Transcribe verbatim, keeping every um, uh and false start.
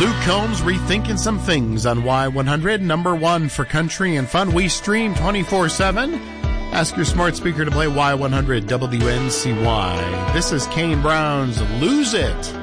Luke Combs rethinking some things on Y one hundred, number one for country and fun. We stream twenty-four seven. Ask your smart speaker to play Y one hundred W N C Y. This is Kane Brown's Lose It.